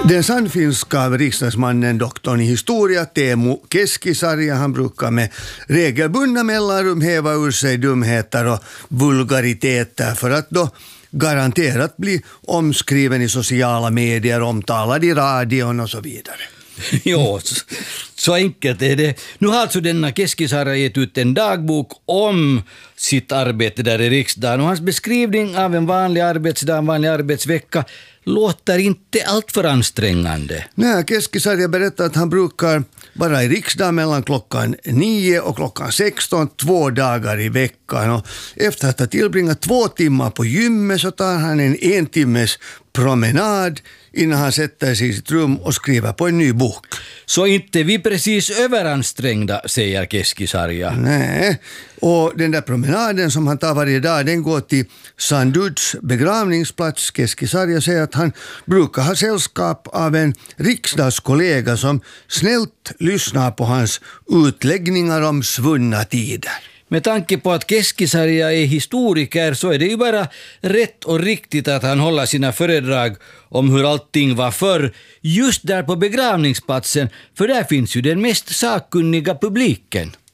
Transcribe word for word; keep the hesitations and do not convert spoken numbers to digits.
Den sannfinska riksdagsmannen, doktorn i historia, Teemu Keskisarja, han brukar med regelbundna mellanrum häva ur sig dumheter och vulgariteter för att då garanterat bli omskriven i sociala medier, omtalad i radion och så vidare. Jo, så, så enkelt är det. Nu har alltså denna Keskisarja gett ut en dagbok om sitt arbete där i riksdagen, och hans beskrivning av en vanlig arbetsdag, en vanlig arbetsvecka låter inte allt för ansträngande. Nej, Keskisarja berättar att han brukar vara i riksdagen mellan klockan nio och klockan sexton, två dagar i veckan. Och efter att ha tillbringat två timmar på gymmet så tar han en en timmes promenad innan han sätter sig i sitt rum och skriver på en ny bok. Så inte vi precis överansträngda, säger Keskisarja. Nej, och den där promenaden som han tar varje dag, den går till Sanduds begravningsplats. Keskisarja säger att han brukar ha sällskap av en riksdagskollega som snällt lyssnar på hans utläggningar om svunna tider. Med tanke på att Keskisarja är historiker så är det ju bara rätt och riktigt att han håller sina föredrag om hur allting var förr just där på begravningsplatsen, för där finns ju den mest sakkunniga publiken.